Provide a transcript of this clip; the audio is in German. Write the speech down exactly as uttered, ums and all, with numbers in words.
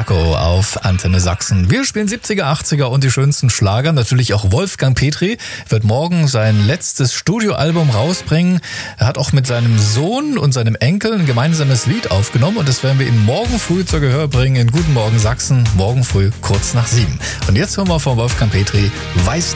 Sacco auf Antenne Sachsen. Wir spielen siebziger, achtziger und die schönsten Schlager. Natürlich auch Wolfgang Petri wird morgen sein letztes Studioalbum rausbringen. Er hat auch mit seinem Sohn und seinem Enkel ein gemeinsames Lied aufgenommen und das werden wir ihm morgen früh zur Gehör bringen in Guten Morgen Sachsen. Morgen früh kurz nach sieben. Und jetzt hören wir von Wolfgang Petri Weiß